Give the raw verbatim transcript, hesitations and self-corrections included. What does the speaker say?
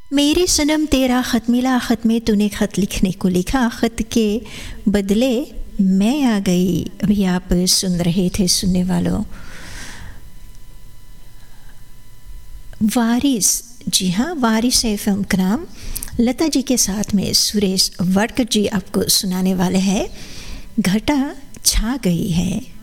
मेरे सनम तेरा ख़त मिला, ख़त में तूने ख़त लिखने को लिखा, ख़त के बदले मैं आ गई। अभी आप सुन रहे थे सुनने वालों वारिस, जी हाँ वारिस एफएम का नाम लता जी के साथ में सुरेश वाडकर जी आपको सुनाने वाले हैं। घटा छा गई है।